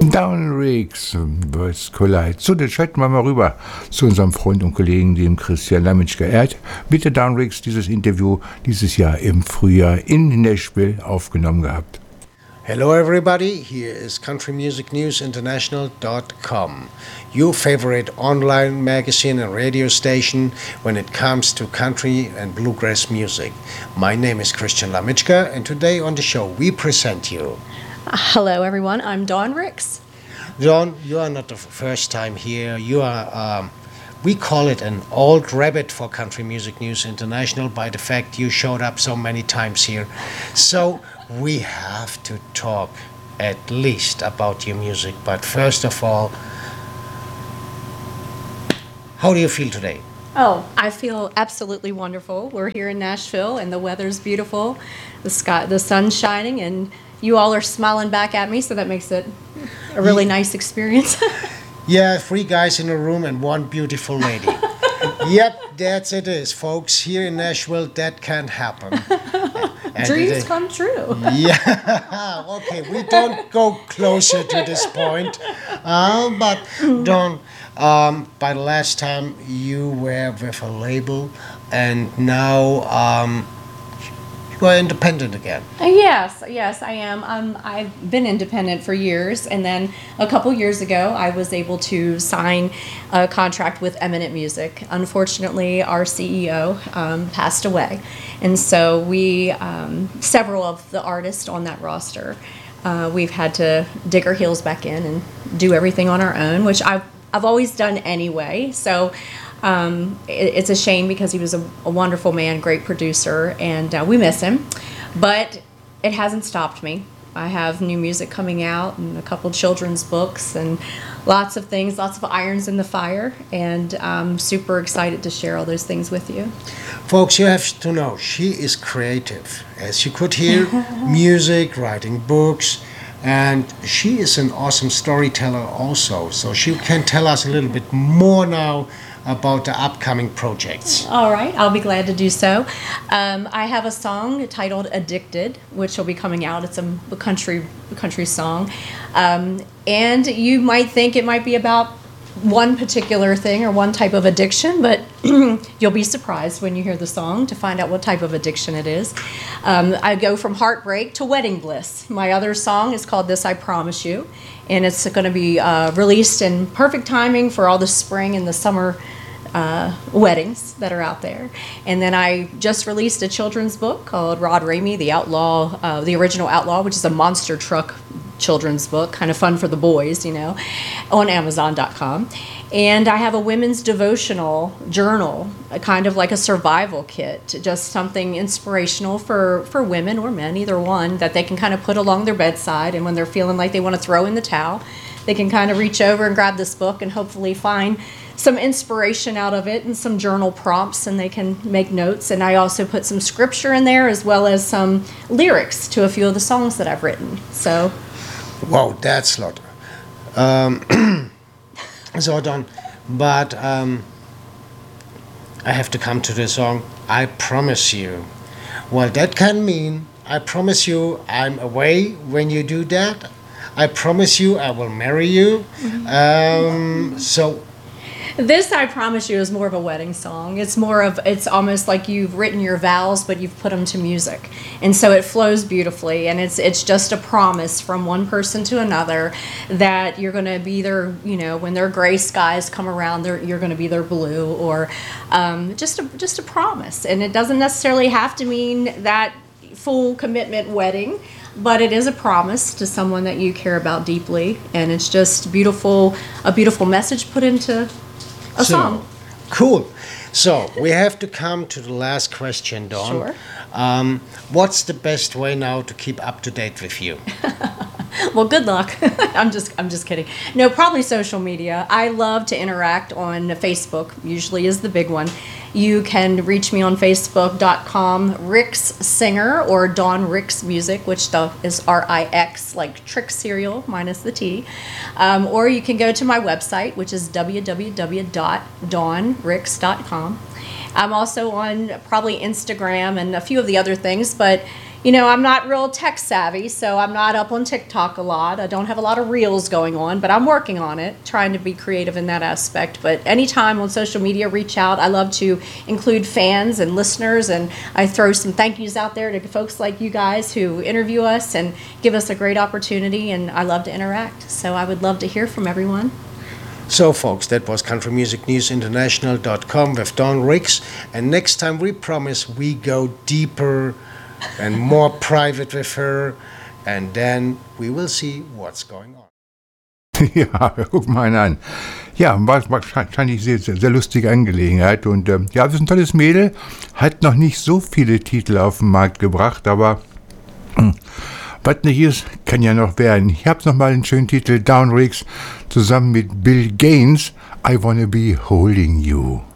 Downrigs, Worlds Collide. So, dann schalten wir mal rüber zu unserem Freund und Kollegen, dem Christian Lamitschka. Er hat mit der Downrigs dieses Interview dieses Jahr im Frühjahr in Nashville aufgenommen gehabt. Hello everybody, here is CountryMusicNewsInternational.com, your favorite online magazine and radio station when it comes to country and bluegrass music. My name is Christian Lamitschka, and today on the show we present you. Hello everyone, I'm Dawn Ricks. Dawn, you are not the first time here. You are, we call it an old rabbit for Country Music News International by the fact you showed up so many times here. So we have to talk at least about your music, but first of all, how do you feel today? Oh, I feel absolutely wonderful. We're here in Nashville and the weather's beautiful, the sun's shining, and you all are smiling back at me, so that makes it a really nice experience. Yeah, 3 guys in a room and 1 beautiful lady. Yep, that's it is, folks. Here in Nashville, that can happen. Dreams come true. Yeah, okay, we don't go closer to this point. But Dawn, by the last time you were with a label, and now you are independent again. Yes, I am. I've been independent for years, and then a couple years ago, I was able to sign a contract with Eminent Music. Unfortunately, our CEO passed away, and so we, several of the artists on that roster, we've had to dig our heels back in and do everything on our own, which I've always done anyway. So. It's a shame because he was a wonderful man, great producer, and we miss him. But it hasn't stopped me. I have new music coming out and a couple children's books and lots of things, lots of irons in the fire, and I'm super excited to share all those things with you. Folks, you have to know, she is creative. As you could hear, music, writing books, and she is an awesome storyteller also. So she can tell us a little bit more now about the upcoming projects. All right, I'll be glad to do so. I have a song titled Addicted, which will be coming out. It's a country song. And you might think it might be about one particular thing or one type of addiction, but you'll be surprised when you hear the song to find out what type of addiction it is. I go from heartbreak to wedding bliss. My other song is called This I Promise You, and it's going to be released in perfect timing for all the spring and the summer weddings that are out there. And then I just released a children's book called Rod Ramey, the Outlaw, the Original Outlaw, which is a monster truck children's book, kind of fun for the boys, you know, on Amazon.com. And I have a women's devotional journal, kind of like a survival kit, just something inspirational for women or men, either one, that they can kind of put along their bedside. And when they're feeling like they want to throw in the towel, they can kind of reach over and grab this book and hopefully find some inspiration out of it and some journal prompts, and they can make notes. And I also put some scripture in there as well as some lyrics to a few of the songs that I've written. So, wow, that's a lot. So Dawn, but I have to come to the song, I Promise You. Well, that can mean, I promise you I'm away when you do that. I promise you I will marry you. So this, I Promise You, is more of a wedding song. It's almost like you've written your vows, but you've put them to music. And so it flows beautifully, and it's just a promise from one person to another that you're going to be their, you know, when their gray skies come around, you're going to be their blue, or just a promise. And it doesn't necessarily have to mean that full commitment wedding, but it is a promise to someone that you care about deeply, and it's just a beautiful message put into a song. Cool. So we have to come to the last question, Dawn. Sure. What's the best way now to keep up to date with you? Well, good luck. I'm just kidding. No, probably social media. I love to interact on Facebook, usually is the big one. You can reach me on Facebook.com, Ricks Singer, or Dawn Ricks Music, which is R-I-X, like trick cereal, minus the T. Or you can go to my website, which is www.dawnricks.com. I'm also on probably Instagram and a few of the other things, but I'm not real tech savvy, so I'm not up on TikTok a lot. I don't have a lot of reels going on, but I'm working on it, trying to be creative in that aspect. But anytime on social media, reach out. I love to include fans and listeners, and I throw some thank yous out there to folks like you guys who interview us and give us a great opportunity, and I love to interact. So I would love to hear from everyone. So, folks, that was CountryMusicNewsInternational.com with Dawn Riggs. And next time, we promise we go deeper and more private with her. And then we will see what's going on. Ja, guck mal an. Ja, war wahrscheinlich sehr, sehr lustige Angelegenheit. Und ja, das ist ein tolles Mädel. Hat noch nicht so viele Titel auf den Markt gebracht, aber was nicht ist, kann ja noch werden. Ich habe noch mal einen schönen Titel, Dawn Riggs, zusammen mit Bill Gaines, I Wanna Be Holding You.